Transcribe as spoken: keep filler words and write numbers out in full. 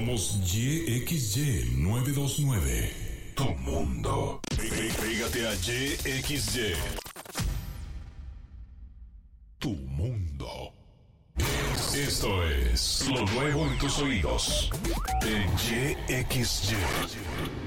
Somos Y X Y novecientos veintinueve. Tu mundo. Pégate a Y X Y. Tu mundo. Esto es lo nuevo en tus oídos. En Y X Y.